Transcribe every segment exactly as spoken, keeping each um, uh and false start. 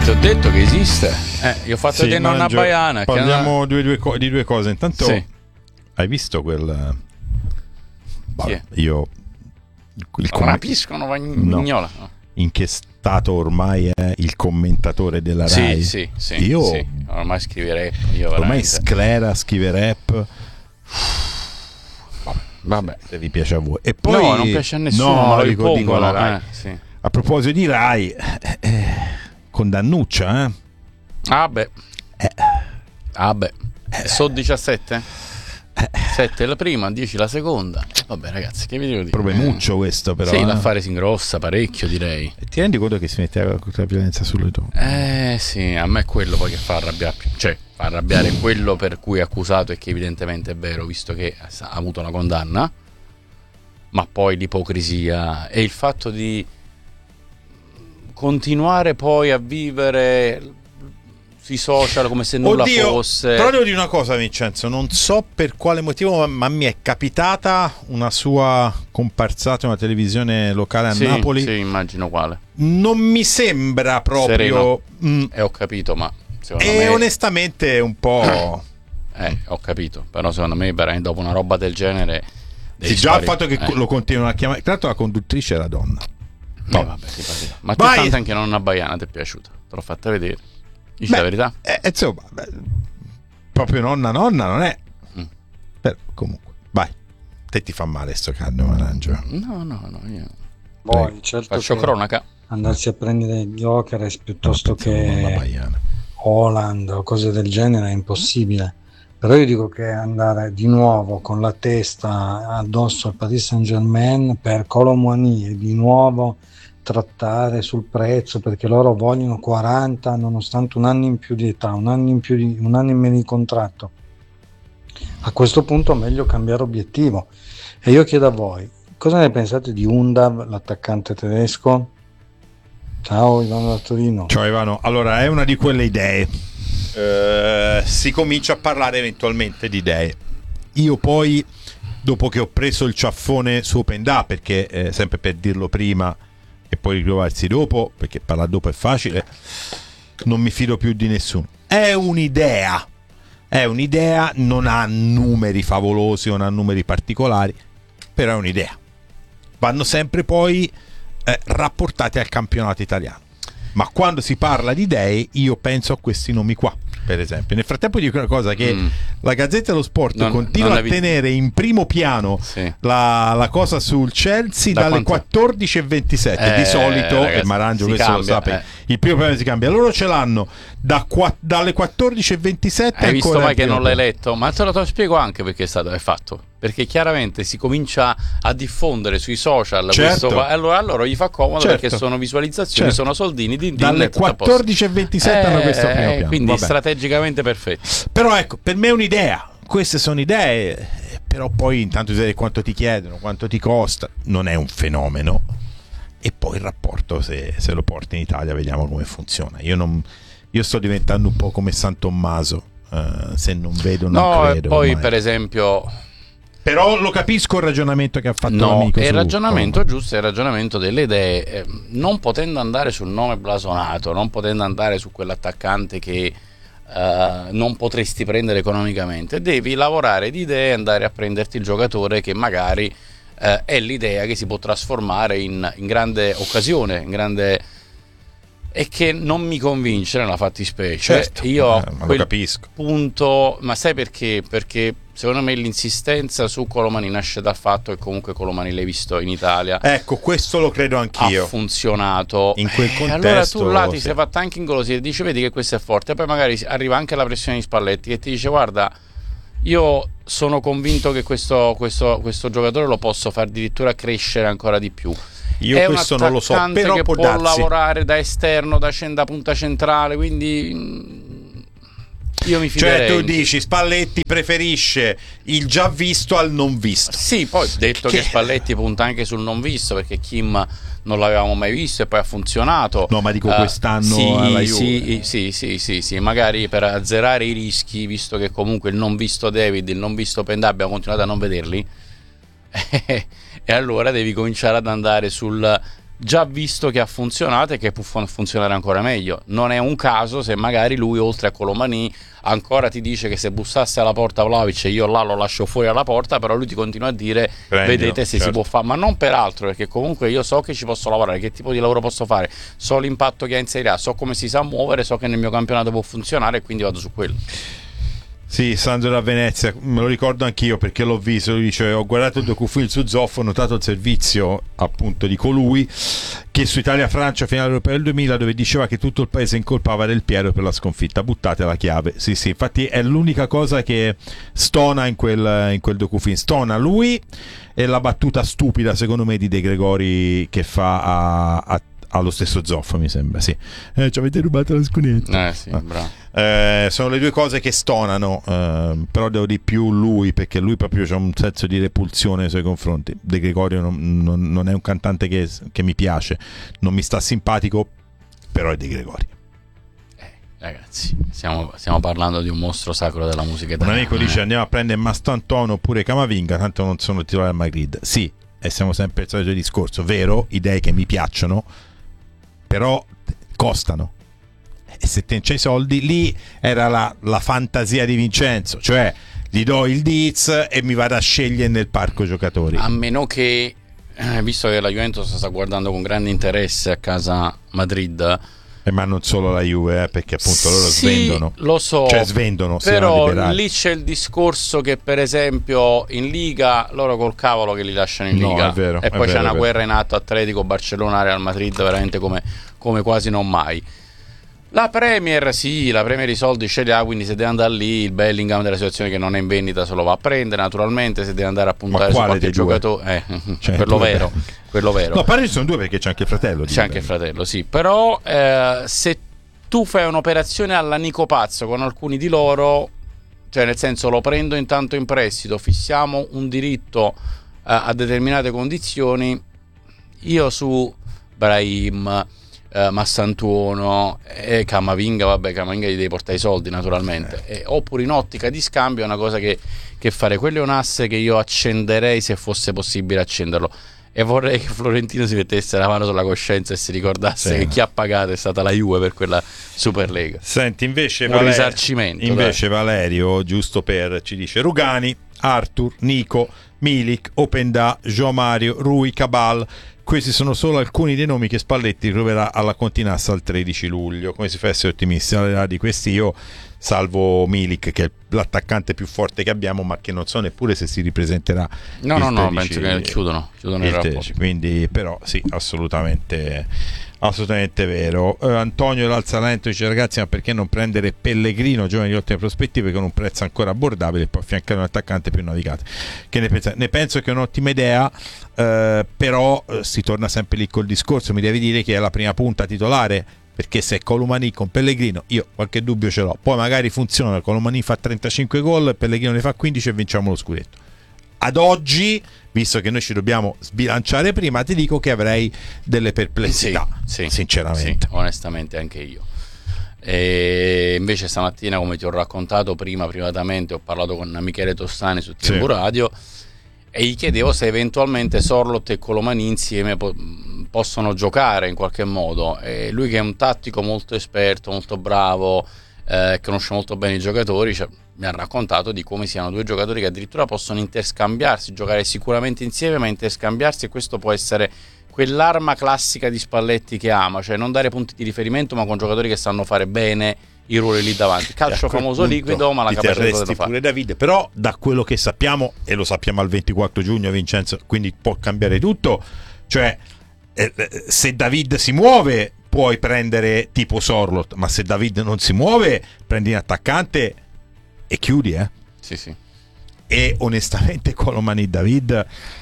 Ti ho detto che esiste. Eh, io ho fatto sì, vedere Nonna Mangio, Baiana. Parliamo che... di, due, co- di due cose. Intanto, sì. hai visto quel. Vabbè, io. Il com- rapiscono Vagnola. No. In che stato ormai è il commentatore della sì, Rai? Sì, sì, io sì. Ormai scrive rap. Io ormai veramente... sclera, scrive rap. Vabbè, se vi piace a voi. E poi no, non piace a nessuno, no, ma lo dico, dico impongono. la Rai. Eh, sì. A proposito di Rai, eh, eh, con Dannuccia, eh? Ah beh. Eh. Ah beh. Eh. So diciassette? Eh. sette la prima, dieci la seconda. Vabbè ragazzi, che vi devo dire? Problemuccio questo però. Sì, eh? l'affare si ingrossa parecchio, direi. E ti rendi conto che si mette la, la violenza sulle donne? Eh sì, a me è quello poi che fa arrabbiare più. Cioè, fa arrabbiare quello per cui è accusato e che evidentemente è vero, visto che ha avuto una condanna. Ma poi l'ipocrisia e il fatto di continuare poi a vivere sui social come se nulla Oddio, fosse. Però devo dire una cosa, Vincenzo, non so per quale motivo, ma mi è capitata una sua comparsata in una televisione locale a sì, Napoli. Sì, immagino quale. Non mi sembra proprio. Mm, e ho capito, ma secondo e me. Onestamente un po'. Eh, ho capito. Però secondo me, dopo una roba del genere. Sì, già il fatto che eh. lo continuano a chiamare. Tra l'altro la conduttrice è la donna. No, eh, vabbè, sì, ma tu tanto anche Nonna Baiana ti è piaciuta? Te l'ho fatta vedere. Dici la verità? Eh, insomma, beh, proprio nonna nonna non è. Mm. Però comunque, vai. Te ti fa male sto caldo, Marangio? No, no, no. Io... Poi, certo faccio cronaca. Andarsi a prendere gli Gyökeres piuttosto che Haaland o cose del genere è impossibile. Però io dico che andare di nuovo con la testa addosso al Paris Saint-Germain per Kolo Muani e di nuovo trattare sul prezzo perché loro vogliono quaranta nonostante un anno in più di età, un anno in più di un anno in meno di contratto. A questo punto è meglio cambiare obiettivo. E io chiedo a voi, cosa ne pensate di Undav, l'attaccante tedesco? Ciao Ivano da Torino. Ciao Ivano. Allora, è una di quelle idee. Uh, si comincia a parlare eventualmente di idee. Io poi, dopo che ho preso il ciaffone su OpenDA, perché eh, sempre per dirlo prima e poi ritrovarsi dopo, perché parlare dopo è facile, non mi fido più di nessuno. È un'idea, è un'idea, non ha numeri favolosi, non ha numeri particolari, però è un'idea. Vanno sempre poi eh, rapportati al campionato italiano. Ma quando si parla di idee, io penso a questi nomi qua, per esempio. Nel frattempo dico una cosa, che mm. la Gazzetta dello Sport non, continua non a tenere in primo piano sì. la, la cosa sul Chelsea da dalle quanto? quattordici e ventisette. Eh, di solito, e Marangio questo cambia, lo sa, eh. il primo piano si cambia. Loro ce l'hanno da qua, dalle quattordici e ventisette. Hai visto mai che non l'hai letto? Ma te lo, te lo spiego anche perché è stato è fatto. Perché chiaramente si comincia a diffondere sui social certo. questo, allora, allora gli fa comodo certo. perché sono visualizzazioni, certo. sono soldini din, din, dalle quattordici e ventisette hanno eh, questo primo piano. Quindi Vabbè. strategicamente perfetto. Però ecco, per me è un'idea, queste sono idee, però poi intanto di quanto ti chiedono, quanto ti costa, non è un fenomeno. E poi il rapporto, se, se lo porti in Italia, vediamo come funziona. Io, non, io sto diventando un po' come San Tommaso, uh, se non vedo non no, credo. No, poi ormai. Per esempio... Però lo capisco il ragionamento che ha fatto no, l'amico. È il su, ragionamento oh. giusto, è il ragionamento delle idee. Eh, non potendo andare sul nome blasonato, non potendo andare su quell'attaccante che eh, non potresti prendere economicamente, devi lavorare di idee e andare a prenderti il giocatore che magari eh, è l'idea che si può trasformare in, in grande occasione, in grande... e che non mi convince nella fattispecie. Certo, io eh, ma lo capisco. Punto, ma sai perché? Perché secondo me l'insistenza su Kolo Muani nasce dal fatto che comunque Kolo Muani l'hai visto in Italia. Ecco, questo lo credo anch'io. Ha funzionato in quel contesto. Allora tu là ti sì. sei fatto anche ingolosire e dici vedi che questo è forte, e poi magari arriva anche la pressione di Spalletti che ti dice guarda, io sono convinto che questo, questo, questo giocatore lo posso far addirittura crescere ancora di più. Io è questo non lo so, però che può, può darsi. lavorare da esterno, da, da punta centrale, quindi io mi fiderei. Cioè tu dici Spalletti preferisce il già visto al non visto. Sì, poi detto che, che Spalletti punta anche sul non visto, perché Kim non l'avevamo mai visto e poi ha funzionato. No, ma dico uh, quest'anno sì, alla sì, Juve. sì, sì, sì, sì, magari per azzerare i rischi, visto che comunque il non visto David, il non visto Pendà abbiamo continuato a non vederli. E allora devi cominciare ad andare sul già visto che ha funzionato e che può funzionare ancora meglio. Non è un caso se magari lui, oltre a Colomani, ancora ti dice che se bussasse alla porta Vlahovic io là lo lascio fuori alla porta, però lui ti continua a dire Prendilo, vedete se certo. si può fare, ma non per altro, perché comunque io so che ci posso lavorare, che tipo di lavoro posso fare, so l'impatto che ha in Serie A, so come si sa muovere, so che nel mio campionato può funzionare e quindi vado su quello. Sì, Sandro da Venezia, me lo ricordo anch'io perché l'ho visto, lui dice ho guardato il docufilm su Zoff, ho notato il servizio appunto di colui che su Italia-Francia finale europea del duemila, dove diceva che tutto il paese incolpava Del Piero per la sconfitta, buttate la chiave. Sì sì, infatti è l'unica cosa che stona in quel, in quel docufilm, stona lui e la battuta stupida secondo me di De Gregori che fa a, a allo stesso Zoff, mi sembra, sì. Eh, ci avete rubato la scunetta. Eh sì, bravo. Eh, sono le due cose che stonano, eh, però devo di più lui, perché lui proprio c'ha un senso di repulsione nei suoi confronti. De Gregorio non, non, non è un cantante che, che mi piace, non mi sta simpatico, però è De Gregorio. Eh, ragazzi, stiamo, stiamo parlando di un mostro sacro della musica italiana. Un amico dice andiamo a prendere Mastantuono oppure Camavinga, tanto non sono titolare al Madrid. Sì, e siamo sempre il solito discorso, vero, idee che mi piacciono, però costano, e se te c'hai i soldi, lì era la, la fantasia di Vincenzo, cioè gli do il Diz e mi vado a scegliere nel parco giocatori, a meno che eh, visto che la Juventus sta guardando con grande interesse a casa Madrid, eh, ma non solo la Juve, eh, perché appunto loro sì, svendono, lo so, cioè svendono, però lì c'è il discorso che per esempio in Liga loro col cavolo che li lasciano in no, Liga, è vero, e poi è c'è vero, una è guerra in atto, Atletico, Barcellona, Real Madrid, veramente come, come quasi non mai. La Premier, sì, la Premier i soldi ce li ha, quindi se deve andare lì il Bellingham della situazione che non è in vendita se lo va a prendere, naturalmente se deve andare a puntare su qualche giocatore, eh, cioè, quello vero, quello vero. No, pare ci sono due perché c'è anche il fratello. C'è anche il fratello, sì, però eh, se tu fai un'operazione alla Nico Pazzo con alcuni di loro, cioè nel senso lo prendo intanto in prestito, fissiamo un diritto eh, a determinate condizioni, io su Brahim, Uh, Massantuono e Camavinga, vabbè, Camavinga gli devi portare i soldi naturalmente, eh. E, oppure in ottica di scambio è una cosa che, che fare, quello è un asse che io accenderei se fosse possibile accenderlo, e vorrei che Florentino si mettesse la mano sulla coscienza e si ricordasse sì. che chi ha pagato è stata la Juve per quella Superlega. Senti, invece un Valer- risarcimento invece dai. Valerio, giusto per, ci dice Rugani, Arthur, Nico, Milik, Openda, João Mario, Rui, Cabal. Questi sono solo alcuni dei nomi che Spalletti troverà alla Continassa il tredici luglio. Come si fa a essere ottimisti? Allora, di questi io salvo Milik, che è l'attaccante più forte che abbiamo, ma che non so neppure se si ripresenterà. No, no, no, penso che chiudono, chiudono il, il rapporto. Quindi, però, sì, assolutamente, assolutamente vero. Uh, Antonio l'Alzalento dice ragazzi, ma perché non prendere Pellegrino, giovane di ottime prospettive, con un prezzo ancora abbordabile, e poi affiancare un attaccante più navigato? Che ne pensate? Ne penso che è un'ottima idea. Uh, però uh, si torna sempre lì col discorso, mi devi dire che è la prima punta titolare, perché se Colomani con Pellegrino io qualche dubbio ce l'ho, poi magari funziona, Colomani fa trentacinque gol, Pellegrino ne fa quindici e vinciamo lo scudetto. Ad oggi, visto che noi ci dobbiamo sbilanciare prima, ti dico che avrei delle perplessità, sì, sì, sinceramente, sì, onestamente anche io. E invece stamattina, come ti ho raccontato prima privatamente, ho parlato con Michele Tossani su T V sì. Radio, e gli chiedevo se eventualmente Sorloth e Colomani insieme po- possono giocare in qualche modo, e lui, che è un tattico molto esperto, molto bravo, eh, conosce molto bene i giocatori, cioè, mi ha raccontato di come siano due giocatori che addirittura possono interscambiarsi, giocare sicuramente insieme ma interscambiarsi, e questo può essere quell'arma classica di Spalletti che ama, cioè non dare punti di riferimento ma con giocatori che sanno fare bene i ruoli lì davanti. Calcio famoso liquido, ma la capacità di fare. Pure Davide, però da quello che sappiamo, e lo sappiamo al ventiquattro giugno, Vincenzo, quindi può cambiare tutto, cioè eh, se David si muove puoi prendere tipo Sorloth, ma se David non si muove prendi un attaccante e chiudi, eh? Sì, sì. E onestamente Colomani David,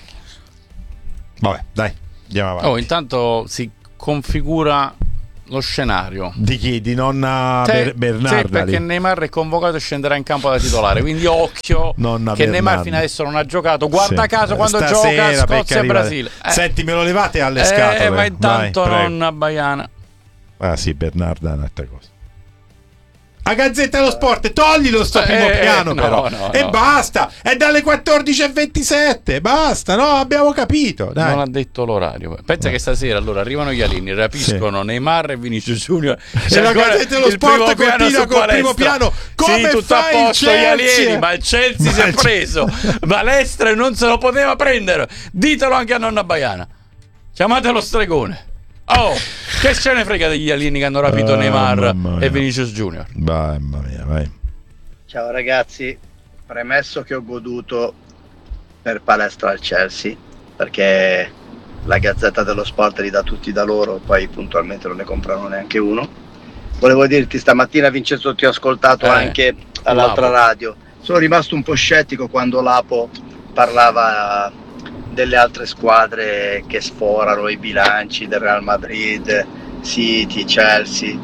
vabbè, dai, andiamo avanti. Oh, intanto si configura lo scenario di chi? Di nonna Te, Bernarda? Sì, perché Neymar è convocato e scenderà in campo da titolare, quindi occhio nonna che Bernarda. Neymar fino adesso non ha giocato, guarda sì. caso quando Stasera, gioca Scozia e Brasile, eh. Senti, me lo levate alle eh, scatole, ma intanto vai, nonna Baiana. Ah sì, Bernarda è un'altra cosa. a Gazzetta dello Sport, toglilo sto primo eh, piano no, però no, e no. basta, è dalle quattordici e ventisette, basta, no, abbiamo capito, dai. Non ha detto l'orario. Pensa no. che stasera allora arrivano gli alieni, rapiscono sì. Neymar e Vinicius Junior e la Gazzetta dello Sport continua col primo piano. Come sì, tutto fa a posto il gli Chelsea? alieni, ma il Chelsea si è preso Balestra e non se lo poteva prendere. Ditelo anche a nonna Baiana, chiamate lo stregone. Oh, che ce ne frega degli alieni che hanno rapito uh, Neymar e Vinicius Junior. Mamma mia, vai. Ciao ragazzi, premesso che ho goduto per Palestra al Chelsea, perché la Gazzetta dello Sport li dà tutti da loro, poi puntualmente non ne comprano neanche uno. Volevo dirti, stamattina Vincenzo ti ho ascoltato eh, anche all'altra Lapo. radio. Sono rimasto un po' scettico quando Lapo parlava delle altre squadre che sforano i bilanci del Real Madrid, City, Chelsea,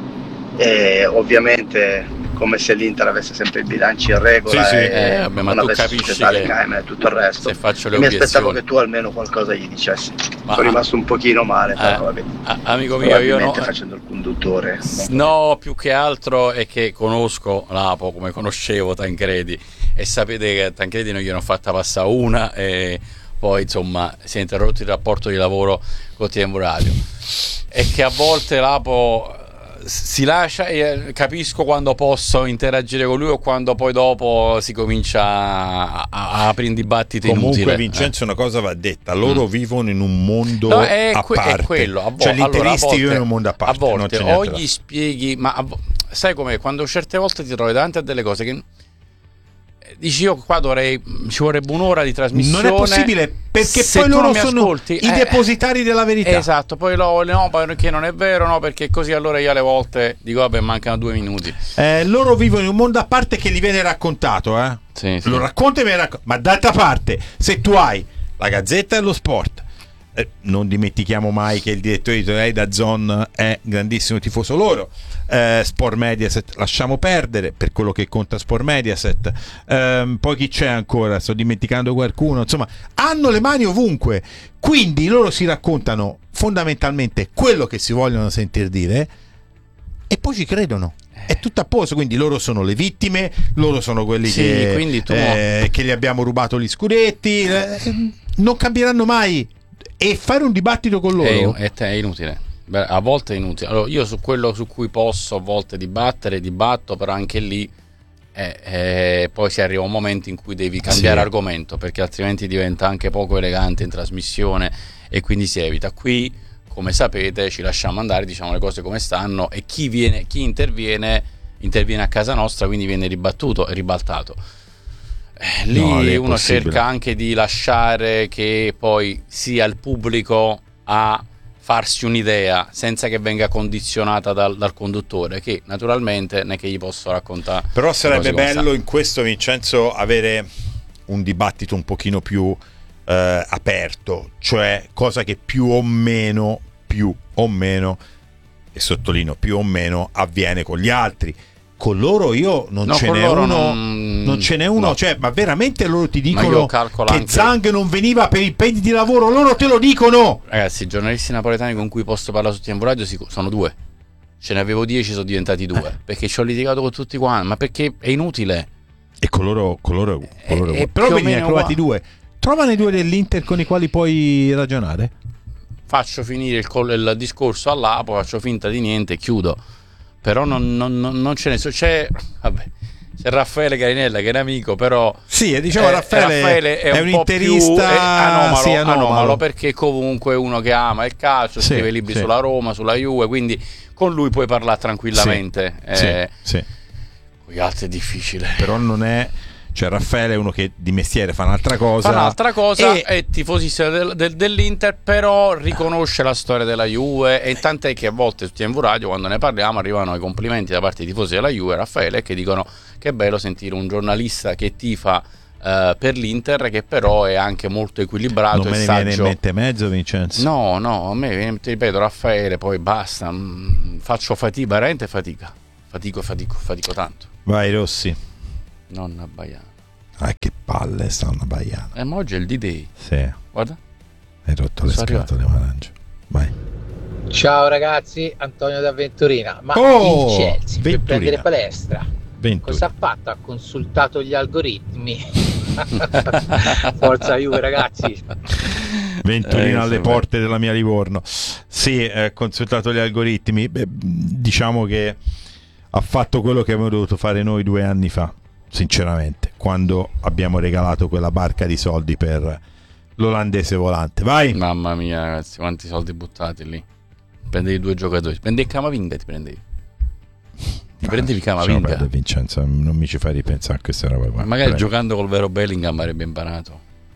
e ovviamente come se l'Inter avesse sempre i bilanci in regola, sì, sì. e Eh, vabbè, ma non tu avesse capisci società che Cayman e tutto il resto. se faccio le mi aspettavo obiezioni che tu almeno qualcosa gli dicessi. Ma, sono rimasto un pochino male, eh, però vabbè. Amico mio, io no, facendo il conduttore. No, più che altro è che conosco Lapo come conoscevo Tancredi, e sapete che Tancredi non gliene ho fatta passare una e poi insomma si è interrotto il rapporto di lavoro con T V Radio, e che a volte Lapo si lascia, e capisco quando posso interagire con lui o quando poi dopo si comincia a, a aprire un dibattito comunque inutile. Vincenzo eh. una cosa va detta, loro mm. vivono in un mondo no, è a que- parte, è quello, a vo- cioè gli allora, interisti vivono in un mondo a parte, a volte non c'è o niente gli là. spieghi, ma vo- sai com'è, quando certe volte ti trovi davanti a delle cose che dici io qua dovrei, ci vorrebbe un'ora di trasmissione, non è possibile perché se poi tu loro non mi sono ascolti, i eh, depositari della verità, esatto, poi lo, no perché non è vero, no perché così, allora io alle volte dico vabbè mancano due minuti, eh, loro vivono in un mondo a parte che gli viene raccontato, eh? Sì, sì. Lo racconta e viene raccontato. Ma d'altra parte se tu hai la Gazzetta dello Sport, eh, non dimentichiamo mai che il direttore editoriale da Zon è grandissimo tifoso loro, eh, Sport Mediaset lasciamo perdere per quello che conta Sport Mediaset, eh, poi chi c'è ancora, sto dimenticando qualcuno, insomma hanno le mani ovunque, quindi loro si raccontano fondamentalmente quello che si vogliono sentir dire e poi ci credono, è tutto a posto, quindi loro sono le vittime, loro sono quelli sì, che, quindi tu... eh, che gli abbiamo rubato gli scudetti, eh, non cambieranno mai. E fare un dibattito con loro è, è inutile. Beh, a volte è inutile. Allora, io su quello su cui posso a volte dibattere, dibatto, però anche lì eh, eh, poi si arriva a un momento in cui devi cambiare sì. argomento, perché altrimenti diventa anche poco elegante in trasmissione e quindi si evita. Qui, come sapete, ci lasciamo andare, diciamo le cose come stanno, e chi viene, chi interviene interviene a casa nostra, quindi viene ribattuto e ribaltato. Eh, lì no, uno cerca anche di lasciare che poi sia il pubblico a farsi un'idea senza che venga condizionata dal, dal conduttore, che naturalmente non è che gli posso raccontare. Però sarebbe bello in questo, Vincenzo, avere un dibattito un pochino più eh, aperto, cioè cosa che più o meno più o meno e sottolineo più o meno avviene con gli altri. Con loro io non no, ce n'è uno non... non ce n'è uno no. Cioè, ma veramente loro ti dicono che anche... Zhang non veniva per impegni di lavoro, loro te lo dicono. Ragazzi, i giornalisti napoletani con cui posso parlare su T V Radio sono due, ce ne avevo dieci, sono diventati due eh. perché ci ho litigato con tutti quanti, ma perché è inutile. E con loro, con loro, con loro è, è però quindi ne hai trovati qua. due, trovane due dell'Inter con i quali puoi ragionare. Faccio finire il, il discorso all'Apo, faccio finta di niente, chiudo. Però non, non, non ce ne so, c'è, vabbè, c'è Raffaele Carinella che è un amico, però sì, diciamo eh, Raffaele, Raffaele è, è un, un po' interista più, è anomalo, sì, anomalo. anomalo, perché comunque è uno che ama il calcio, sì, scrive libri sì. sulla Roma, sulla Juve, quindi con lui puoi parlare tranquillamente. Sì, eh, sì, sì. Con gli altri è difficile. Però non è... Cioè Raffaele è uno che di mestiere fa un'altra cosa, fa un'altra cosa, e... è tifosista del, del, dell'Inter, però riconosce la storia della Juve, e tant'è che a volte su T V Radio quando ne parliamo arrivano i complimenti da parte dei tifosi della Juve, Raffaele, che dicono che è bello sentire un giornalista che tifa uh, per l'Inter, che però è anche molto equilibrato. Non me ne saggio. viene in mente mezzo, Vincenzo? No, no, a me, ti ripeto, Raffaele, poi basta, mh, faccio fatica, veramente fatica, fatico, fatico, fatico tanto. Vai Rossi. Nonna Baiana. Ah, che palle sta una Baiana. Eh, ma oggi è il D-Day. Sì. Guarda. Hai rotto le scatole, Marangio. Vai. Ciao ragazzi, Antonio da Venturina. Ma oh, il Chelsea Venturina. per prendere Palestra Venturina. cosa ha fatto? Ha consultato gli algoritmi. Forza Juve ragazzi. Venturina eh, alle sì, porte della mia Livorno. Sì, ha eh, consultato gli algoritmi. Beh, diciamo che ha fatto quello che avremmo dovuto fare noi due anni fa, sinceramente, quando abbiamo regalato quella barca di soldi per l'olandese volante. Vai. Mamma mia ragazzi, quanti soldi buttati lì. Prendevi due giocatori, prendevi Camavinga, ti prendevi ti prendevi Camavinga. Cioè, Vincenzo, non mi ci fai ripensare a questa roba qua. Magari Prego. giocando col vero Bellingham avrebbe imparato.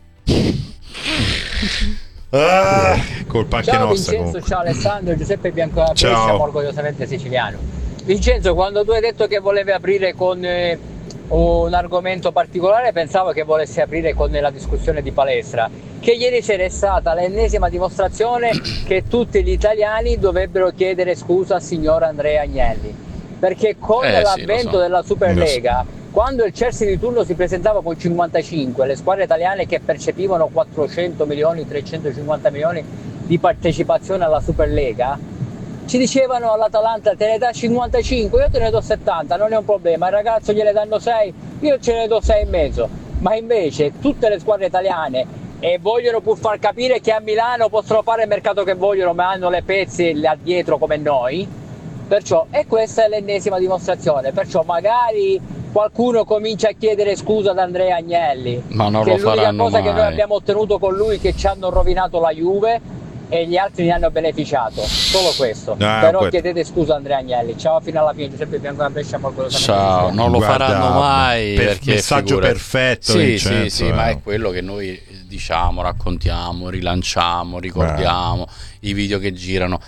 Ah, colpa anche Ciao nostra. Vincenzo, Comunque. ciao Alessandro, Giuseppe Bianco, siamo orgogliosamente siciliano. Vincenzo, quando tu hai detto che volevi aprire con eh, un argomento particolare, pensavo che volessi aprire con la discussione di Palestra, che ieri sera è stata l'ennesima dimostrazione che tutti gli italiani dovrebbero chiedere scusa al signor Andrea Agnelli, perché con Eh, l'avvento sì, so. della Superlega, quando il Chelsea di turno si presentava con cinquantacinque, le squadre italiane che percepivano quattrocento milioni, trecentocinquanta milioni di partecipazione alla Superlega, ci dicevano all'Atalanta te ne dà cinquantacinque, io te ne do settanta, non è un problema, il ragazzo gliele danno sei, io ce ne do sei e mezzo. Ma invece tutte le squadre italiane e vogliono pur far capire che a Milano possono fare il mercato che vogliono, ma hanno le pezze là dietro come noi. Perciò, e questa è l'ennesima dimostrazione, perciò magari qualcuno comincia a chiedere scusa ad Andrea Agnelli, Ma non che lo l'unica faranno cosa mai. che noi abbiamo ottenuto con lui è che ci hanno rovinato la Juve e gli altri ne hanno beneficiato, solo questo. Ah, Però questo. chiedete scusa a Andrea Agnelli. Ciao, fino alla fine, Giuseppe Bianco da Brescia, Ciao, non lo Guarda, faranno mai per- perché messaggio figurati. perfetto, Sì, Vincenzo, sì, sì, eh. ma è quello che noi diciamo, raccontiamo, rilanciamo, ricordiamo i video che girano.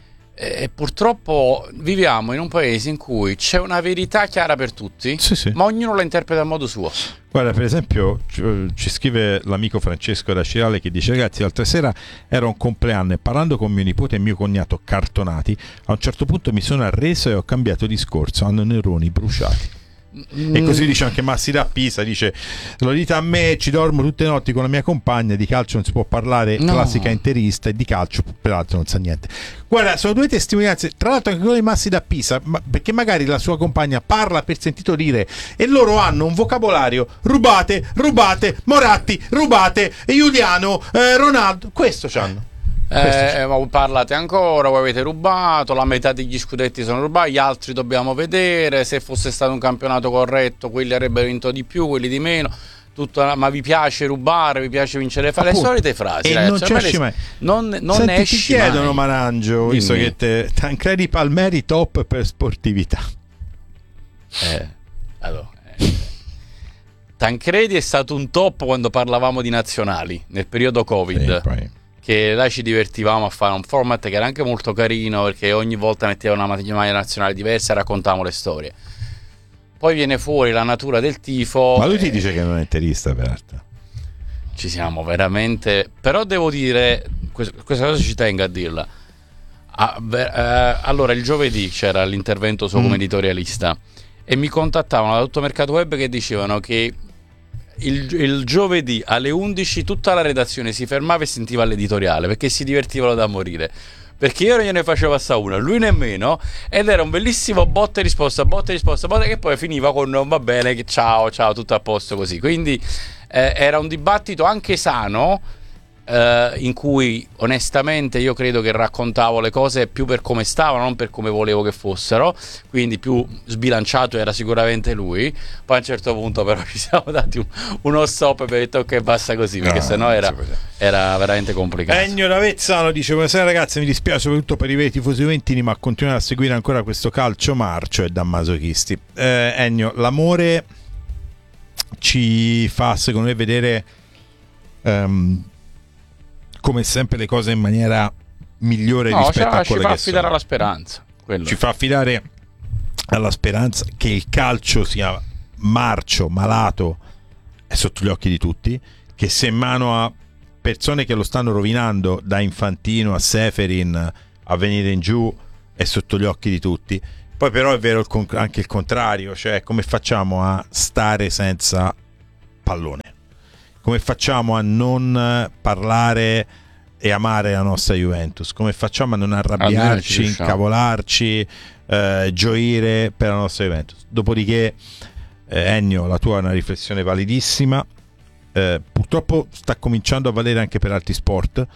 E purtroppo viviamo in un paese in cui c'è una verità chiara per tutti, Sì, sì. ma ognuno la interpreta a modo suo. Guarda, per esempio, ci, ci scrive l'amico Francesco da Cirale che dice: ragazzi, l'altra sera era un compleanno e parlando con mio nipote e mio cognato cartonati, a un certo punto mi sono arreso e ho cambiato discorso, hanno neuroni bruciati. E così dice anche Massi da Pisa, dice: lo dite a me, ci dormo tutte le notti con la mia compagna, di calcio non si può parlare, No. classica interista, e di calcio peraltro non sa niente. Guarda, sono due testimonianze, tra l'altro anche quello di Massi da Pisa, ma perché magari la sua compagna parla per sentito dire e loro hanno un vocabolario: rubate, rubate, Moratti, rubate, Giuliano, eh, Ronaldo, questo c'hanno. Eh, ma voi parlate ancora, voi avete rubato, la metà degli scudetti sono rubati, gli altri dobbiamo vedere, se fosse stato un campionato corretto quelli avrebbero vinto di più, quelli di meno, tutta, ma vi piace rubare, vi piace vincere, fare le Appunto. solite frasi, E ragazzi, non ci ormai esci le- mai. non, non Senti, ne esci ti chiedono, mai. Marangio, visto Dimmi. che te Tancredi Palmeri top per sportività. Eh, allora, eh. Tancredi è stato un top quando parlavamo di nazionali nel periodo Covid, Sì, poi. che là ci divertivamo a fare un format che era anche molto carino perché ogni volta metteva una maglia nazionale diversa e raccontavamo le storie. Poi viene fuori la natura del tifo. Ma lui ti e dice che non è interista, peraltro. ci siamo veramente. Però devo dire, questa cosa ci tengo a dirla. Ah, beh, eh, allora, il giovedì c'era l'intervento suo Mm. come editorialista e mi contattavano da tutto Mercato Web che dicevano che il, il giovedì alle undici tutta la redazione si fermava e sentiva l'editoriale perché si divertivano da morire. Perché io non gliene facevo passare una, lui nemmeno, ed era un bellissimo botta e risposta, botta e risposta, botta, che poi finiva con non va bene, che ciao, ciao, tutto a posto così. Quindi eh, era un dibattito anche sano, eh, in cui onestamente io credo che raccontavo le cose più per come stavano, non per come volevo che fossero, quindi più sbilanciato era sicuramente lui. Poi a un certo punto però ci siamo dati un- uno stop e detto ok, basta così, perché No, sennò era, non si poteva. era veramente complicato. Ennio D'Avezzano dice: buonasera ragazzi, mi dispiace soprattutto per i veri tifosi juventini, ma continuare a seguire ancora questo calcio marcio è da masochisti. eh, Ennio, l'amore ci fa secondo me vedere ehm, come sempre le cose in maniera migliore No, rispetto ci, a ci quelle fa che affidare sono. alla speranza. Quello. Ci fa affidare alla speranza che il calcio sia marcio, malato, è sotto gli occhi di tutti, che sia in mano a persone che lo stanno rovinando, da Infantino a Seferin a venire in giù, è sotto gli occhi di tutti. Poi però è vero il con- anche il contrario, cioè come facciamo a stare senza pallone? Come facciamo a non parlare e amare la nostra Juventus? Come facciamo a non arrabbiarci, incavolarci, eh, gioire per la nostra Juventus? Dopodiché, eh, Ennio, la tua è una riflessione validissima. Eh, purtroppo sta cominciando a valere anche per altri sport,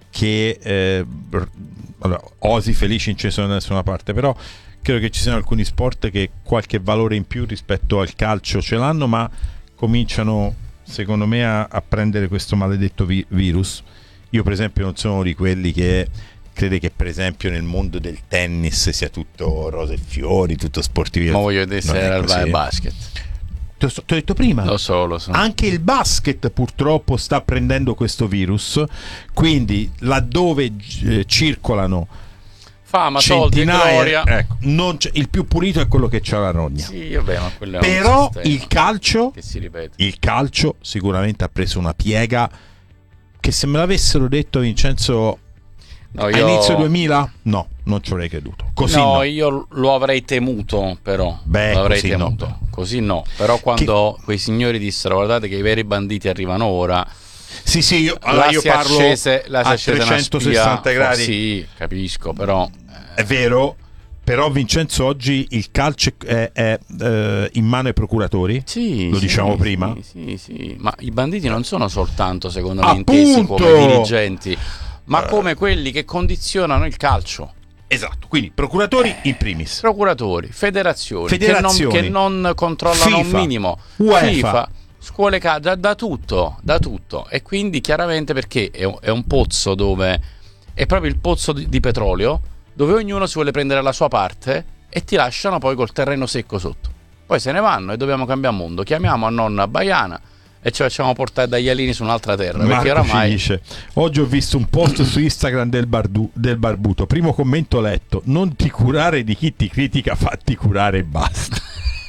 che eh, allora, osi felici non ci sono da nessuna parte, però credo che ci siano alcuni sport che qualche valore in più rispetto al calcio ce l'hanno, ma cominciano secondo me a, a prendere questo maledetto vi- virus. Io per esempio non sono di quelli che crede che per esempio nel mondo del tennis sia tutto rose e fiori, tutto sportivo. Ma voglio vedere se era il basket. Ti ho detto prima, lo so, lo so. Anche il basket purtroppo sta prendendo questo virus, quindi laddove eh, circolano fama, soldi e gloria, ecco, non c'è, il più pulito è quello che c'ha la rogna. Sì, vabbè, ma quello è però un il calcio che si ripete. Il calcio sicuramente ha preso una piega che, se me l'avessero detto, Vincenzo, no, io... a inizio duemila, no, non ci avrei creduto. Così no, no, io lo avrei temuto, però. Beh, lo avrei così temuto. No. Così no. Però quando che... quei signori dissero guardate che i veri banditi arrivano ora. Sì, sì, io, allora io parlo accese, la a trecentosessanta gradi. Sì, capisco, però è vero. Però Vincenzo, oggi il calcio è, è, è in mano ai procuratori, sì, lo sì, diciamo sì, prima. Sì, sì, ma i banditi non sono soltanto, secondo me, Appunto! intesi come dirigenti, ma come quelli che condizionano il calcio. Esatto, quindi procuratori eh, in primis. Procuratori, federazioni, federazioni che, non, che non controllano FIFA, un minimo, UEFA, FIFA, scuole, da, da tutto, da tutto. E quindi chiaramente perché è un, è un pozzo dove è proprio il pozzo di, di petrolio, dove ognuno si vuole prendere la sua parte e ti lasciano poi col terreno secco sotto. Poi se ne vanno e dobbiamo cambiare mondo. Chiamiamo a nonna Baiana e ci facciamo portare dagli alieni su un'altra terra. Marco perché oramai dice: oggi ho visto un post su Instagram del, bardu- del barbuto. Primo commento letto: non ti curare di chi ti critica, fatti curare e basta.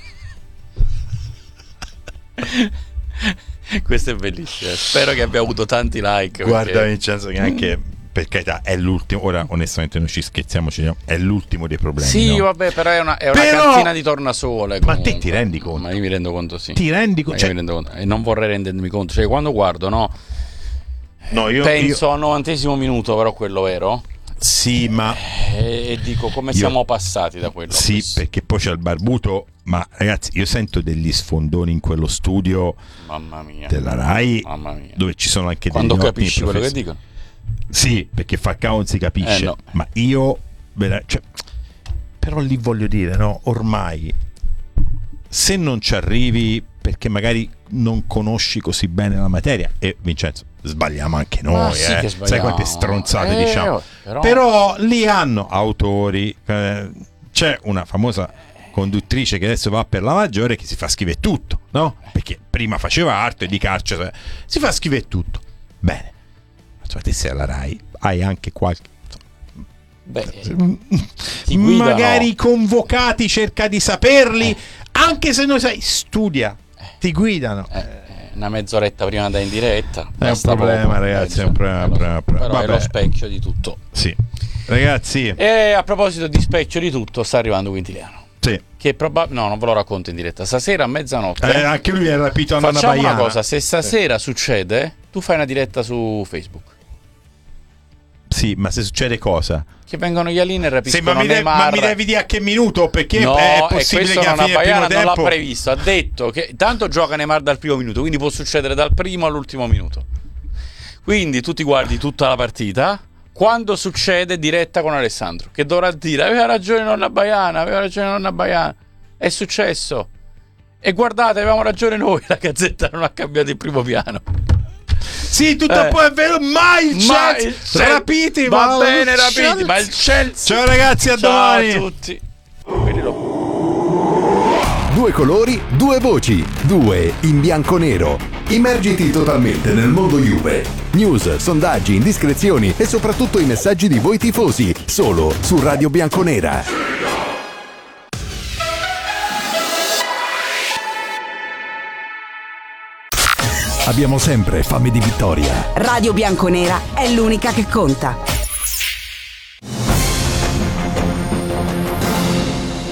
Questo è bellissimo. Spero che abbia avuto tanti like. Guarda, perché... Vincenzo, che anche per carità è l'ultimo. Ora onestamente non ci scherziamo, è l'ultimo dei problemi. Sì, no? vabbè, però è una, è una però... cartina di tornasole. Ma te ti rendi conto? Ma io mi rendo conto, sì. Ti rendi conto? Cioè... mi rendo conto. E non vorrei rendermi conto. Cioè, quando guardo, no? No, io penso io... al novantesimo minuto, però quello vero. Sì, ma e, e dico come io... siamo passati da quello. Sì, perché poi c'è il barbuto. Ma ragazzi, io sento degli sfondoni in quello studio, mamma mia, della Rai, mamma mia, dove ci sono anche quando degli capisci quello che dicono. Sì, perché Falcao non si capisce, eh, no. ma io cioè, però lì voglio dire, no, ormai se non ci arrivi perché magari non conosci così bene la materia, e Vincenzo sbagliamo anche noi, sì, eh. sai quante stronzate eh, diciamo, però... però lì hanno autori, eh, c'è una famosa conduttrice che adesso va per la maggiore che si fa scrivere tutto, no? Perché prima faceva arte di calcio, si fa scrivere tutto. Bene, ma te sei alla Rai, hai anche qualche Beh, ti guidano. Magari convocati, cerca di saperli, eh. anche se non sai, studia, ti guidano. Eh. Una mezz'oretta prima da in diretta è un problema, poco, ragazzi, è un problema, so, problema, problema. Però Vabbè. È lo specchio di tutto. Sì, ragazzi. E a proposito di specchio di tutto, sta arrivando Quintiliano. Sì. Che probab- no, non ve lo racconto in diretta. Stasera a mezzanotte. Eh, anche lui è rapito a Nonna Facciamo Baiana. una cosa: se stasera sì. succede, tu fai una diretta su Facebook. Sì, ma se succede cosa? Che vengono gli alieni e rapiscono sì, ma, mi de- Neymar. ma mi devi dire a che minuto? Perché no, è possibile che a fine Baiana primo non tempo... l'ha previsto. Ha detto che tanto gioca Neymar dal primo minuto, quindi può succedere dal primo all'ultimo minuto. Quindi tu ti guardi tutta la partita. Quando succede, diretta con Alessandro, che dovrà dire: aveva ragione Nonna Baiana, aveva ragione Nonna Baiana. È successo. E guardate, avevamo ragione noi. La Gazzetta non ha cambiato il primo piano. Sì, tutto eh. poi è vero, ma il ma Chelsea, il Chelsea rapiti, va ma bene, Chelsea. rapiti, ma il Chelsea. Ciao ragazzi, a Ciao domani. a tutti. Due colori, due voci, due in bianco-nero. Immergiti totalmente nel mondo Juve. News, sondaggi, indiscrezioni e soprattutto i messaggi di voi tifosi, solo su Radio Bianconera. Abbiamo sempre fame di vittoria. Radio Bianconera è l'unica che conta.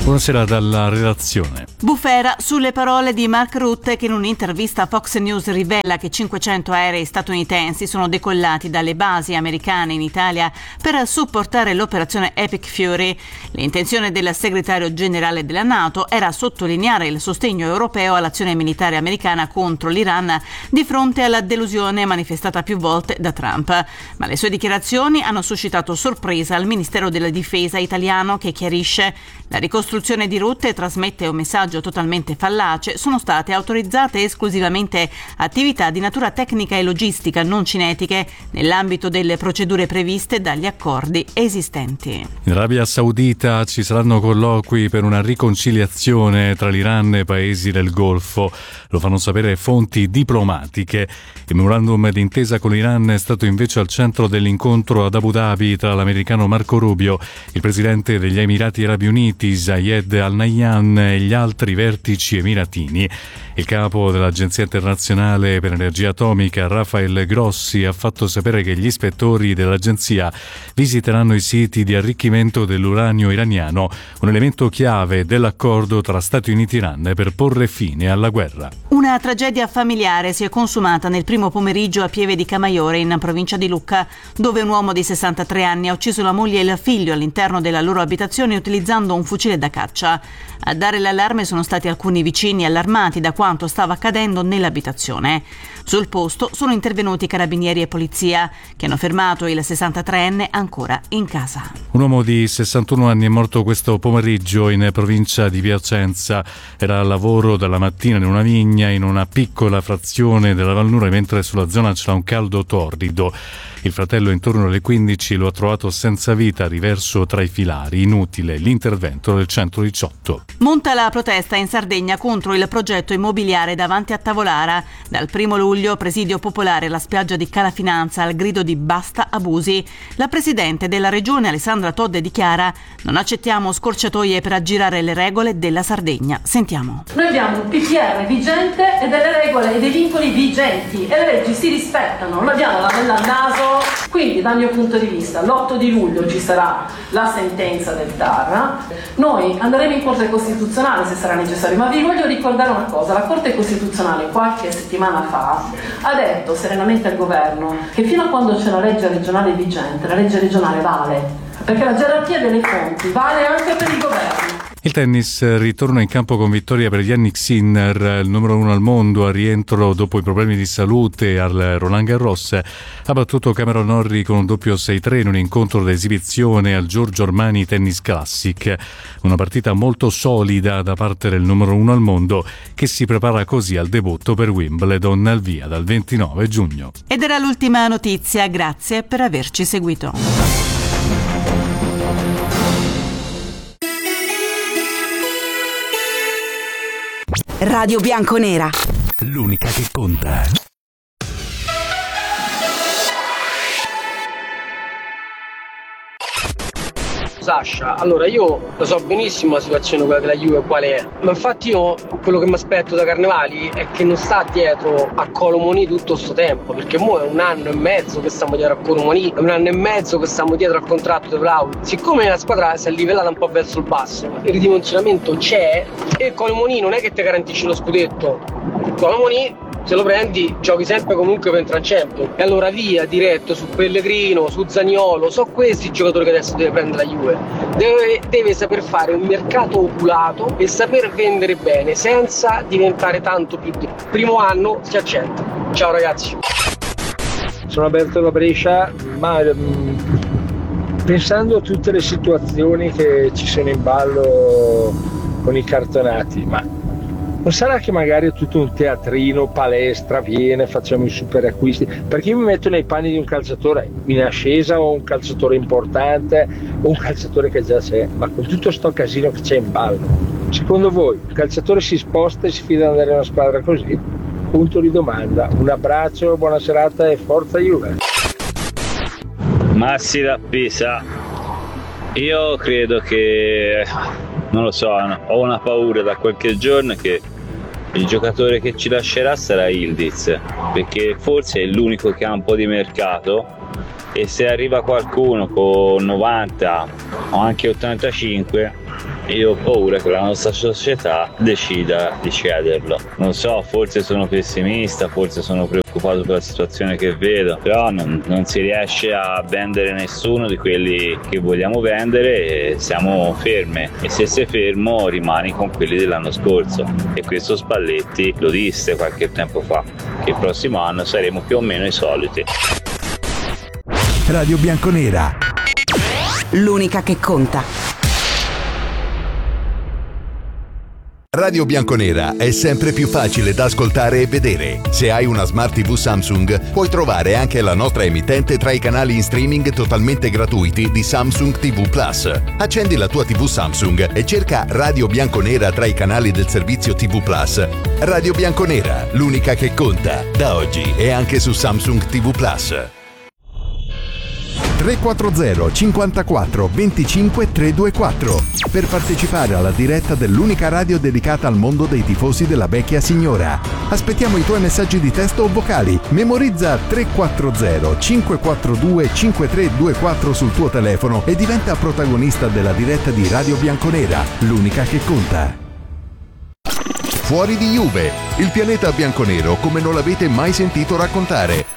Buonasera dalla redazione. Bufera sulle parole di Mark Rutte, che in un'intervista a Fox News rivela che cinquecento aerei statunitensi sono decollati dalle basi americane in Italia per supportare l'operazione Epic Fury. L'intenzione del segretario generale della NATO era sottolineare il sostegno europeo all'azione militare americana contro l'Iran di fronte alla delusione manifestata più volte da Trump. Ma le sue dichiarazioni hanno suscitato sorpresa al Ministero della Difesa italiano, che chiarisce: la ricostruzione di Rutte trasmette un messaggio totalmente fallace, sono state autorizzate esclusivamente attività di natura tecnica e logistica non cinetiche nell'ambito delle procedure previste dagli accordi esistenti. In Arabia Saudita ci saranno colloqui per una riconciliazione tra l'Iran e i paesi del Golfo, lo fanno sapere fonti diplomatiche. Il memorandum d'intesa con l'Iran è stato invece al centro dell'incontro ad Abu Dhabi tra l'americano Marco Rubio, il presidente degli Emirati Arabi Uniti Zayed Al Nahyan e gli altri vertici emiratini. Il capo dell'Agenzia internazionale per energia atomica, Rafael Grossi, ha fatto sapere che gli ispettori dell'agenzia visiteranno i siti di arricchimento dell'uranio iraniano, un elemento chiave dell'accordo tra Stati Uniti e Iran per porre fine alla guerra. Una tragedia familiare si è consumata nel primo pomeriggio a Pieve di Camaiore, in provincia di Lucca, dove un uomo di sessantatré anni ha ucciso la moglie e il figlio all'interno della loro abitazione utilizzando un fucile da caccia. A dare l'allarme sono stati alcuni vicini allarmati da quanto stava accadendo nell'abitazione. Sul posto sono intervenuti carabinieri e polizia, che hanno fermato il sessantatreenne ancora in casa. Un uomo di sessantuno anni è morto questo pomeriggio in provincia di Piacenza. Era al lavoro dalla mattina in una vigna in una piccola frazione della Valnura, mentre sulla zona c'era un caldo torrido. Il fratello intorno alle quindici lo ha trovato senza vita, riverso tra i filari. Inutile l'intervento del centodiciotto. Monta la protesta in Sardegna contro il progetto immobiliare davanti a Tavolara. Dal primo luglio presidio popolare alla spiaggia di Calafinanza al grido di basta abusi. La presidente della regione Alessandra Todde dichiara: non accettiamo scorciatoie per aggirare le regole della Sardegna. Sentiamo. Noi abbiamo un P P R vigente e delle regole e dei vincoli vigenti e le leggi si rispettano, non abbiamo la bella al naso. Quindi dal mio punto di vista l'otto di luglio ci sarà la sentenza del T A R, noi andremo in Corte Costituzionale se sarà necessario, ma vi voglio ricordare una cosa: la Corte Costituzionale qualche settimana fa ha detto serenamente al governo che fino a quando c'è la legge regionale vigente, la legge regionale vale, perché la gerarchia delle fonti vale anche per il governo. Il tennis ritorna in campo con vittoria per Jannik Sinner, il numero uno al mondo, a rientro dopo i problemi di salute al Roland Garros. Ha battuto Cameron Norrie con un doppio sei tre in un incontro d'esibizione al Giorgio Armani Tennis Classic. Una partita molto solida da parte del numero uno al mondo, che si prepara così al debutto per Wimbledon al via dal ventinove giugno. Ed era l'ultima notizia, grazie per averci seguito. Radio Bianconera, l'unica che conta. Sasha, allora io lo so benissimo la situazione quella della Juve quale è, ma infatti io quello che mi aspetto da Carnevali è che non sta dietro a Colomoni tutto sto tempo, perché mo è un anno e mezzo che stiamo dietro a Colomoni, è un anno e mezzo che stiamo dietro al contratto di Vlahovic. Siccome la squadra si è livellata un po' verso il basso, il ridimensionamento c'è e Colomoni non è che ti garantisce lo scudetto. Colomoni, se lo prendi, giochi sempre comunque per entrare in Champions. E allora via diretto su Pellegrino, su Zaniolo, so questi giocatori che adesso deve prendere la Juve. Deve, deve saper fare un mercato oculato e saper vendere bene senza diventare tanto più di primo anno si accetta. Ciao ragazzi. Sono Alberto da Brescia, ma mh, pensando a tutte le situazioni che ci sono in ballo con i cartonati, ma non sarà che magari è tutto un teatrino, palestra, viene, facciamo i super acquisti? Perché io mi metto nei panni di un calciatore in ascesa o un calciatore importante o un calciatore che già c'è, ma con tutto sto casino che c'è in ballo, secondo voi il calciatore si sposta e si fida ad andare in una squadra così? Punto di domanda. Un abbraccio, buona serata e forza Juve. Massi da Pisa, io credo che, non lo so, ho una paura da qualche giorno che il giocatore che ci lascerà sarà Yildiz, perché forse è l'unico che ha un po' di mercato e se arriva qualcuno con novanta o anche ottantacinque io ho paura che la nostra società decida di cederlo. Non so, forse sono pessimista, forse sono preoccupato per la situazione che vedo, però non, non si riesce a vendere nessuno di quelli che vogliamo vendere e siamo ferme, e se sei fermo rimani con quelli dell'anno scorso, e questo Spalletti lo disse qualche tempo fa, che il prossimo anno saremo più o meno i soliti. Radio Bianconera, l'unica che conta. Radio Bianconera è sempre più facile da ascoltare e vedere. Se hai una Smart tivù Samsung, puoi trovare anche la nostra emittente tra i canali in streaming totalmente gratuiti di Samsung tivù Plus. Accendi la tua tivù Samsung e cerca Radio Bianconera tra i canali del servizio tivù Plus. Radio Bianconera, l'unica che conta. Da oggi è anche su Samsung tivù Plus. tre quattro zero cinquantaquattro venticinque trecentoventiquattro per partecipare alla diretta dell'unica radio dedicata al mondo dei tifosi della vecchia signora. Aspettiamo i tuoi messaggi di testo o vocali. Memorizza tre quattro zero cinque quattro due cinque tre due quattro sul tuo telefono e diventa protagonista della diretta di Radio Bianconera, l'unica che conta. Fuori di Juve, il pianeta bianconero come non l'avete mai sentito raccontare.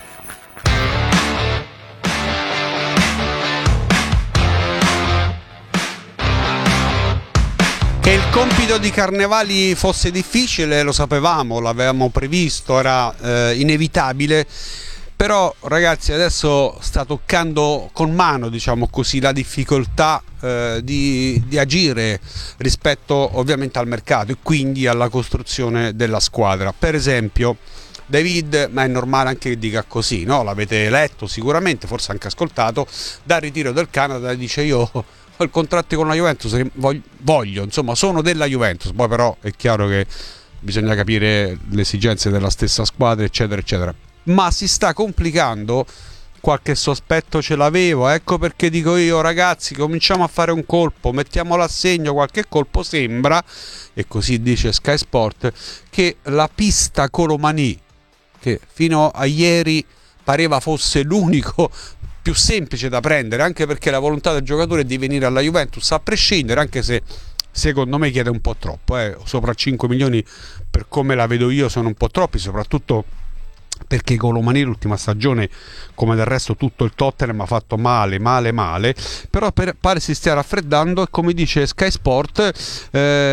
Che il compito di Carnevali fosse difficile lo sapevamo, l'avevamo previsto, era eh, inevitabile, però ragazzi adesso sta toccando con mano, diciamo così, la difficoltà eh, di, di agire rispetto ovviamente al mercato e quindi alla costruzione della squadra. Per esempio David, ma è normale anche che dica così, no? L'avete letto sicuramente, forse anche ascoltato, dal ritiro del Canada dice io ho il contratto con la Juventus, voglio, voglio, insomma sono della Juventus, poi però è chiaro che bisogna capire le esigenze della stessa squadra eccetera eccetera, ma si sta complicando, qualche sospetto ce l'avevo, ecco perché dico io ragazzi cominciamo a fare un colpo, mettiamolo a segno qualche colpo, sembra, e così dice Sky Sport, che la pista Colomani, che fino a ieri pareva fosse l'unico più semplice da prendere, anche perché la volontà del giocatore è di venire alla Juventus a prescindere, anche se secondo me chiede un po' troppo, eh. Sopra cinque milioni per come la vedo io sono un po' troppi, soprattutto perché Colomani l'ultima stagione, come del resto tutto il Tottenham, ha fatto male, male, male, però per, pare si stia raffreddando e come dice Sky Sport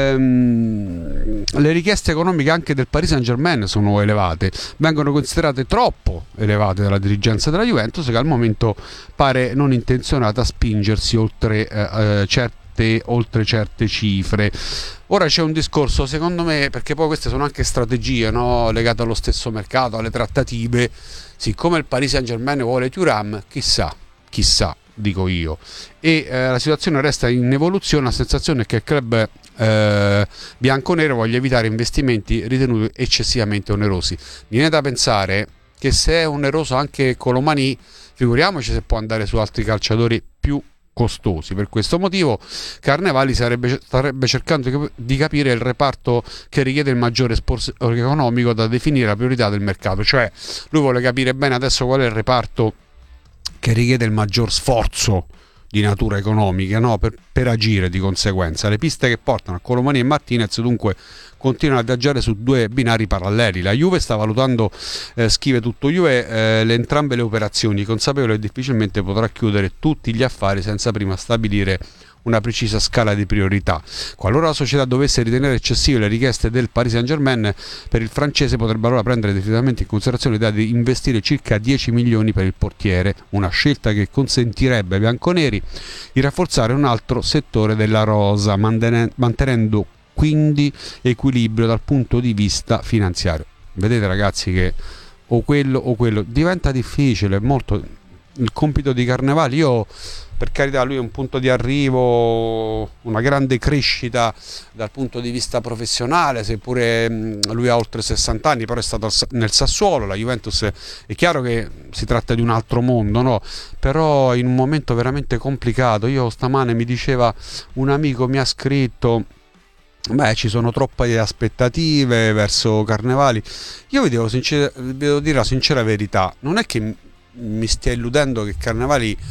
ehm, le richieste economiche anche del Paris Saint-Germain sono elevate, vengono considerate troppo elevate dalla dirigenza della Juventus, che al momento pare non intenzionata a spingersi oltre eh, certi oltre certe cifre. Ora c'è un discorso, secondo me, perché poi queste sono anche strategie, no? Legate allo stesso mercato, alle trattative. Siccome il Paris Saint-Germain vuole Thuram, chissà, chissà, dico io. E eh, la situazione resta in evoluzione, la sensazione è che il club eh, bianconero voglia evitare investimenti ritenuti eccessivamente onerosi. Mi viene da pensare che se è oneroso anche Colomani, figuriamoci se può andare su altri calciatori più costosi. Per questo motivo Carnevali sarebbe, starebbe cercando di capire il reparto che richiede il maggiore sforzo economico da definire la priorità del mercato, cioè lui vuole capire bene adesso qual è il reparto che richiede il maggior sforzo di natura economica, no? per, per agire di conseguenza. Le piste che portano a Colomani e Martinez dunque continuano a viaggiare su due binari paralleli. La Juve sta valutando, eh, scrive tutto Juve, eh, le entrambe le operazioni, consapevole che difficilmente potrà chiudere tutti gli affari senza prima stabilire una precisa scala di priorità. Qualora la società dovesse ritenere eccessive le richieste del Paris Saint-Germain, per il francese potrebbe allora prendere definitivamente in considerazione l'idea di investire circa dieci milioni per il portiere, una scelta che consentirebbe ai bianconeri di rafforzare un altro settore della rosa, mantenendo quindi equilibrio dal punto di vista finanziario. Vedete ragazzi che o quello o quello diventa difficile, molto il compito di Carnevali. Io, per carità, lui è un punto di arrivo, una grande crescita dal punto di vista professionale, seppure lui ha oltre sessanta anni, però è stato nel Sassuolo, la Juventus è chiaro che si tratta di un altro mondo, no? Però in un momento veramente complicato. Io stamane mi diceva un amico, mi ha scritto: beh, ci sono troppe aspettative verso Carnevali. Io vi devo, sincer- vi devo dire la sincera verità, non è che mi stia illudendo che Carnevali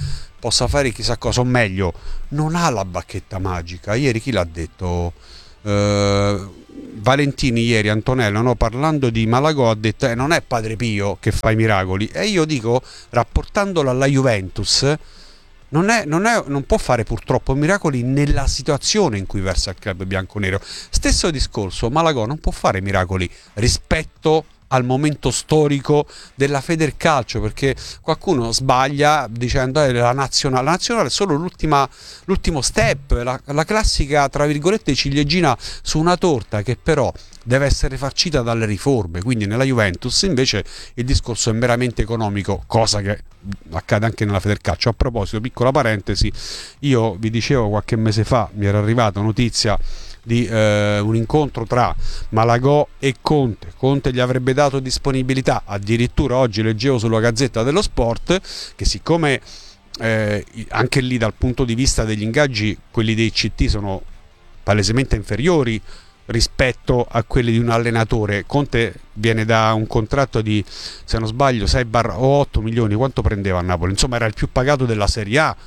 possa fare chissà cosa, o meglio, non ha la bacchetta magica. Ieri chi l'ha detto? Uh, Valentini ieri, Antonello, no? Parlando di Malagò, ha detto eh, non è Padre Pio che fa i miracoli, e io dico, rapportandolo alla Juventus, non, è, non, è, non può fare purtroppo miracoli nella situazione in cui versa il club bianconero. Stesso discorso, Malagò non può fare miracoli rispetto al momento storico della Federcalcio, perché qualcuno sbaglia dicendo eh, la nazionale, la nazionale è solo l'ultima, l'ultimo step, la, la classica tra virgolette ciliegina su una torta che però deve essere farcita dalle riforme. Quindi nella Juventus invece il discorso è meramente economico, cosa che accade anche nella Federcalcio. A proposito, piccola parentesi, io vi dicevo qualche mese fa, mi era arrivata notizia di eh, un incontro tra Malagò e Conte. Conte gli avrebbe dato disponibilità, addirittura oggi leggevo sulla Gazzetta dello Sport che siccome eh, anche lì dal punto di vista degli ingaggi quelli dei C T sono palesemente inferiori rispetto a quelli di un allenatore. Conte viene da un contratto di, se non sbaglio, sei o otto milioni, quanto prendeva a Napoli? Insomma era il più pagato della Serie A.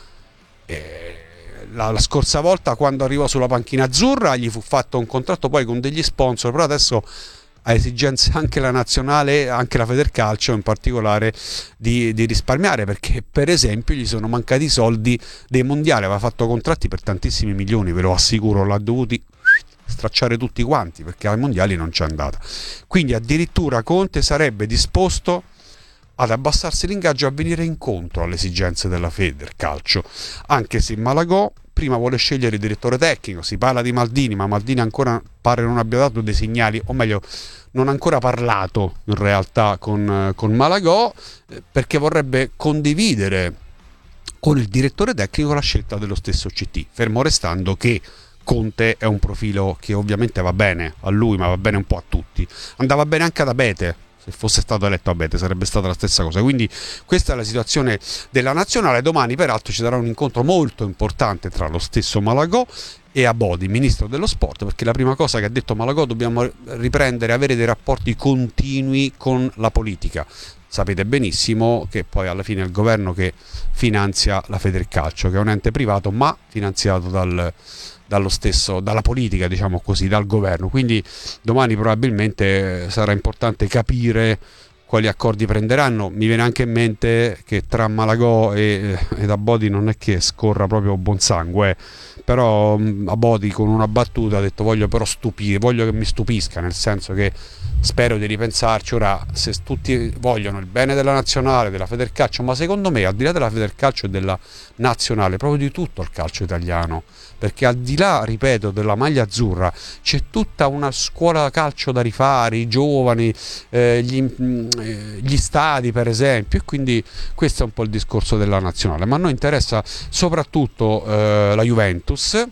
eh, La, la scorsa volta quando arrivò sulla panchina azzurra gli fu fatto un contratto poi con degli sponsor, però adesso ha esigenze anche la nazionale, anche la Federcalcio in particolare, di, di risparmiare, perché per esempio gli sono mancati i soldi dei mondiali, aveva fatto contratti per tantissimi milioni, ve lo assicuro, l'ha dovuti stracciare tutti quanti perché ai mondiali non c'è andata. Quindi addirittura Conte sarebbe disposto ad abbassarsi l'ingaggio e a venire incontro alle esigenze della Federcalcio, anche se Malagò prima vuole scegliere il direttore tecnico. Si parla di Maldini, ma Maldini ancora pare non abbia dato dei segnali, o meglio non ha ancora parlato in realtà con, con Malagò, perché vorrebbe condividere con il direttore tecnico la scelta dello stesso C T, fermo restando che Conte è un profilo che ovviamente va bene a lui, ma va bene un po' a tutti. Andava bene anche ad Abete, se fosse stato eletto Abete sarebbe stata la stessa cosa. Quindi questa è la situazione della nazionale. Domani peraltro ci sarà un incontro molto importante tra lo stesso Malagò e Abodi, ministro dello sport, perché la prima cosa che ha detto Malagò: dobbiamo riprendere, avere dei rapporti continui con la politica. Sapete benissimo che poi alla fine è il governo che finanzia la Federcalcio, che è un ente privato ma finanziato dal dallo stesso, dalla politica, diciamo così, dal governo. Quindi domani probabilmente sarà importante capire quali accordi prenderanno. Mi viene anche in mente che tra Malagò e, ed Abodi non è che scorra proprio buon sangue, eh. Però Abodi con una battuta ha detto voglio però stupire, voglio che mi stupisca, nel senso che spero di ripensarci. Ora, se tutti vogliono il bene della nazionale, della Federcalcio, ma secondo me al di là della Federcalcio e della nazionale, proprio di tutto il calcio italiano, perché al di là, ripeto, della maglia azzurra c'è tutta una scuola calcio da rifare, i giovani, eh, gli, eh, gli stadi per esempio, e quindi questo è un po' il discorso della nazionale. Ma a noi interessa soprattutto eh, la Juventus,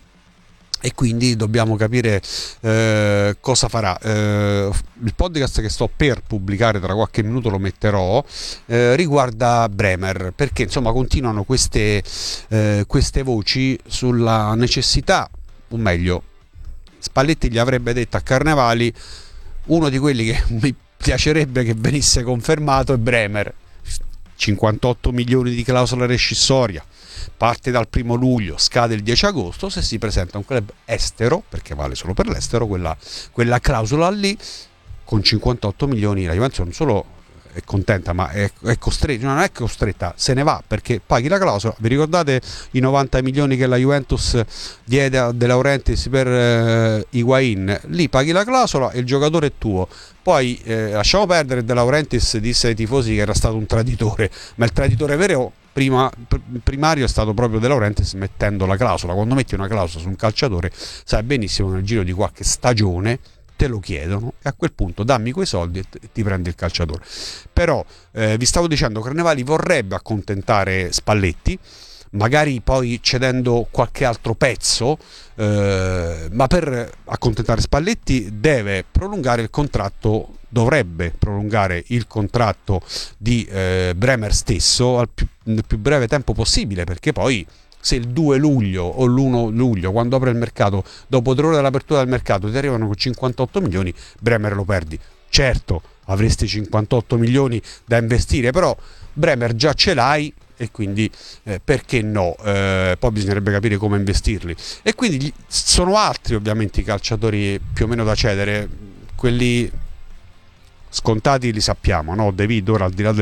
e quindi dobbiamo capire eh, cosa farà. Eh, il podcast che sto per pubblicare tra qualche minuto lo metterò, eh, riguarda Bremer, perché insomma continuano queste, eh, queste voci sulla necessità, o meglio Spalletti gli avrebbe detto a Carnevali: uno di quelli che mi piacerebbe che venisse confermato è Bremer, cinquantotto milioni di clausola rescissoria, parte dal primo luglio, scade il dieci agosto, se si presenta un club estero, perché vale solo per l'estero quella, quella clausola lì, con cinquantotto milioni la Juventus non solo è contenta, ma è, è costretta, non è costretta, se ne va, perché paghi la clausola. Vi ricordate i novanta milioni che la Juventus diede a De Laurentiis per eh, Higuain? Lì paghi la clausola e il giocatore è tuo. Poi eh, lasciamo perdere, De Laurentiis disse ai tifosi che era stato un traditore, ma il traditore vero prima, pr- primario è stato proprio De Laurentiis mettendo la clausola. Quando metti una clausola su un calciatore sai benissimo che nel giro di qualche stagione te lo chiedono e a quel punto dammi quei soldi e ti prendi il calciatore. Però eh, vi stavo dicendo, Carnevali vorrebbe accontentare Spalletti, magari poi cedendo qualche altro pezzo, eh, ma per accontentare Spalletti deve prolungare il contratto, dovrebbe prolungare il contratto di eh, Bremer stesso al più, nel più breve tempo possibile, perché poi se il due luglio o l'primo luglio, quando apre il mercato, dopo tre ore dall'apertura del mercato ti arrivano con cinquantotto milioni, Bremer lo perdi. Certo, avresti cinquantotto milioni da investire, però Bremer già ce l'hai, e quindi eh, perché no? Eh, poi bisognerebbe capire come investirli, e quindi gli, sono altri ovviamente i calciatori più o meno da cedere, quelli scontati li sappiamo, no? De Vito, ora al di là del